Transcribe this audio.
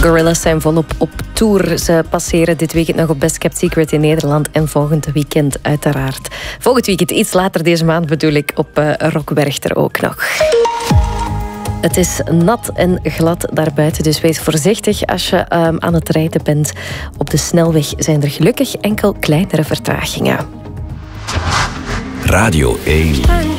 Gorillaz zijn volop op tour. Ze passeren dit weekend nog op Best Kept Secret in Nederland en volgend weekend uiteraard. Volgend weekend, iets later deze maand bedoel ik, op Rock Werchter ook nog. Het is nat en glad daarbuiten, dus wees voorzichtig als je aan het rijden bent. Op de snelweg zijn er gelukkig enkel kleinere vertragingen. Radio 1.